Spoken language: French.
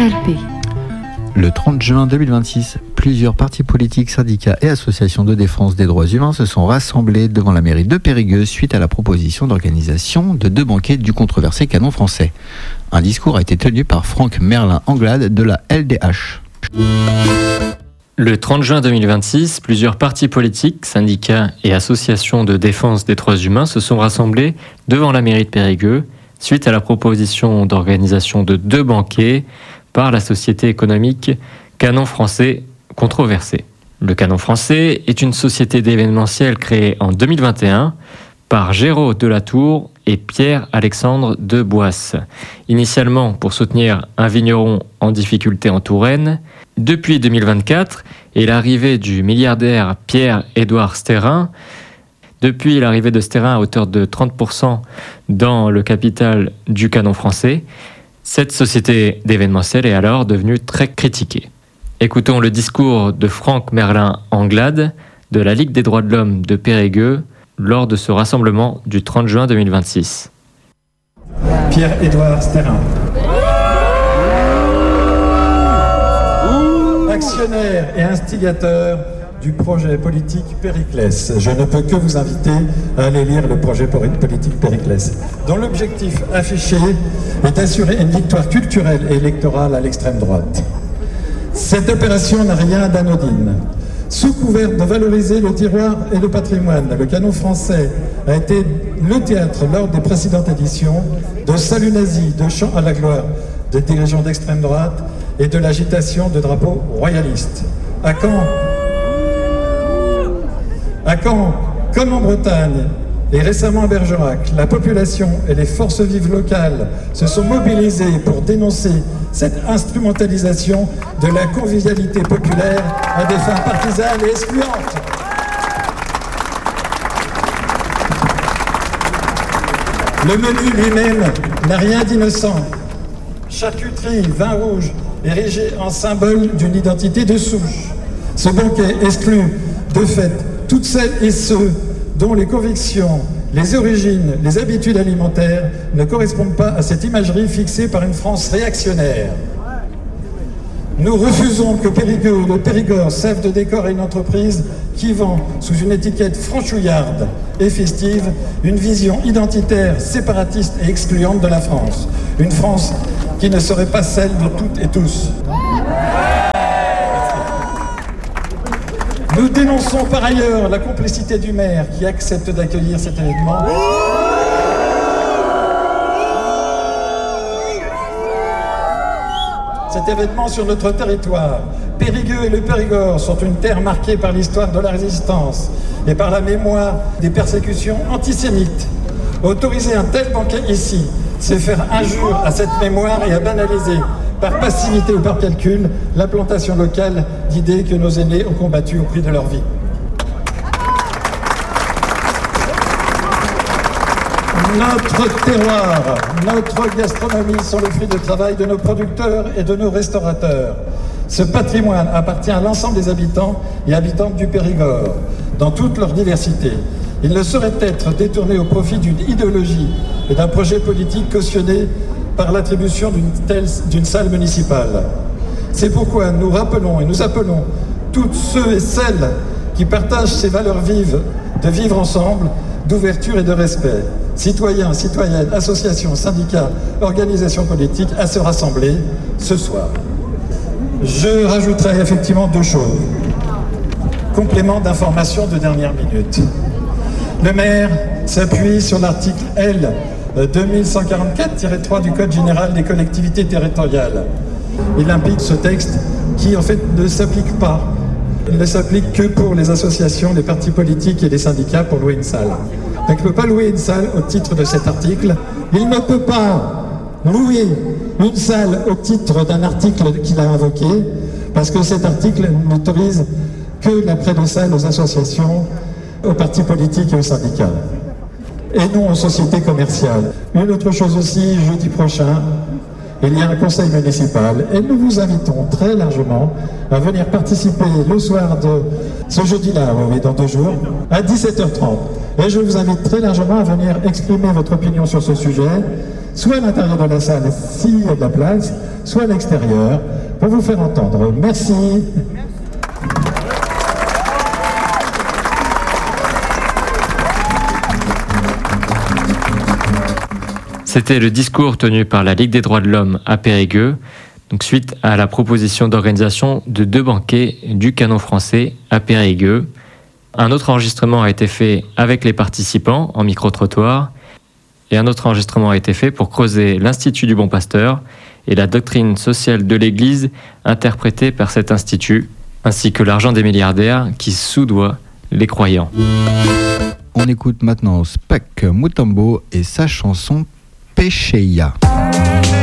RLP. Le 30 juin 2026, plusieurs partis politiques, syndicats et associations de défense des droits humains se sont rassemblés devant la mairie de Périgueux suite à la proposition d'organisation de 2 banquets du controversé canon français. Un discours a été tenu par Franck Merlin-Anglade de la LDH. Le 30 juin 2026, plusieurs partis politiques, syndicats et associations de défense des droits humains se sont rassemblés devant la mairie de Périgueux suite à la proposition d'organisation de 2 banquets par la société économique Canon Français controversé. Le Canon Français est une société d'événementiel créée en 2021 par Géraud Delatour et Pierre-Alexandre de Boisse, initialement pour soutenir un vigneron en difficulté en Touraine. Depuis 2024 et l'arrivée du milliardaire Pierre-Édouard Stérin, depuis l'arrivée de Stérin à hauteur de 30% dans le capital du Canon Français, cette société d'événementiel est alors devenue très critiquée. Écoutons le discours de Franck Merlin-Anglade de la Ligue des droits de l'homme de Périgueux lors de ce rassemblement du 30 juin 2026. Pierre-Édouard Stérin. Actionnaire et instigateur du projet politique Périclès. Je ne peux que vous inviter à aller lire le projet politique Périclès, dont l'objectif affiché est d'assurer une victoire culturelle et électorale à l'extrême droite. Cette opération n'a rien d'anodine. Sous couvert de valoriser le terroir et le patrimoine, le Canon Français a été le théâtre lors des précédentes éditions de saluts nazis, de chants à la gloire des dirigeants d'extrême droite et de l'agitation de drapeaux royalistes. À Caen, comme en Bretagne et récemment à Bergerac, la population et les forces vives locales se sont mobilisées pour dénoncer cette instrumentalisation de la convivialité populaire à des fins partisanes et excluantes. Le menu lui-même n'a rien d'innocent. Charcuterie, vin rouge, érigé en symbole d'une identité de souche. Ce banquet exclut, de fait, toutes celles et ceux dont les convictions, les origines, les habitudes alimentaires ne correspondent pas à cette imagerie fixée par une France réactionnaire. Nous refusons que Périgueux ou le Périgord servent de décor à une entreprise qui vend, sous une étiquette franchouillarde et festive, une vision identitaire, séparatiste et excluante de la France. Une France qui ne serait pas celle de toutes et tous. Nous dénonçons par ailleurs la complicité du maire qui accepte d'accueillir cet événement. Cet événement sur notre territoire. Périgueux et le Périgord sont une terre marquée par l'histoire de la résistance et par la mémoire des persécutions antisémites. Autoriser un tel banquet ici, c'est faire injure à cette mémoire et à banaliser, par passivité ou par calcul, l'implantation locale d'idées que nos aînés ont combattues au prix de leur vie. Notre terroir, notre gastronomie sont le fruit du travail de nos producteurs et de nos restaurateurs. Ce patrimoine appartient à l'ensemble des habitants et habitantes du Périgord, dans toute leur diversité. Il ne saurait être détourné au profit d'une idéologie et d'un projet politique cautionné par l'attribution d'une salle municipale. C'est pourquoi nous rappelons et nous appelons tous ceux et celles qui partagent ces valeurs vives de vivre ensemble, d'ouverture et de respect. Citoyens, citoyennes, associations, syndicats, organisations politiques à se rassembler ce soir. Je rajouterai effectivement 2 choses. Complément d'information de dernière minute. Le maire s'appuie sur l'article L 2144-3 du Code général des collectivités territoriales. Il implique ce texte qui en fait ne s'applique pas. Il ne s'applique que pour les associations, les partis politiques et les syndicats pour louer une salle. Donc il ne peut pas louer une salle au titre de cet article. Il ne peut pas louer une salle au titre d'un article qu'il a invoqué, parce que cet article n'autorise que l'après de salle aux associations, aux partis politiques et aux syndicats, et non aux sociétés commerciales. Une autre chose aussi, jeudi prochain, il y a un conseil municipal et nous vous invitons très largement à venir participer le soir de ce jeudi-là, oui, dans 2 jours, à 17h30. Et je vous invite très largement à venir exprimer votre opinion sur ce sujet, soit à l'intérieur de la salle s'il y a de la place, soit à l'extérieur, pour vous faire entendre. Merci. C'était le discours tenu par la Ligue des droits de l'homme à Périgueux, donc suite à la proposition d'organisation de 2 banquets du canon français à Périgueux. Un autre enregistrement a été fait avec les participants en micro-trottoir et un autre enregistrement a été fait pour creuser l'Institut du Bon Pasteur et la doctrine sociale de l'Église interprétée par cet institut, ainsi que l'argent des milliardaires qui soudoie les croyants. On écoute maintenant Spec Mutombo et sa chanson Pécheia.